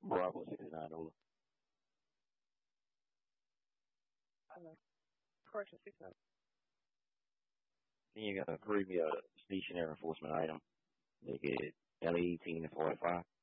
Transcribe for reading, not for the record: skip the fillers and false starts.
Bravo 69 over. Correction 69. Then you got a premium stationary enforcement item. They get LE 18 and 45.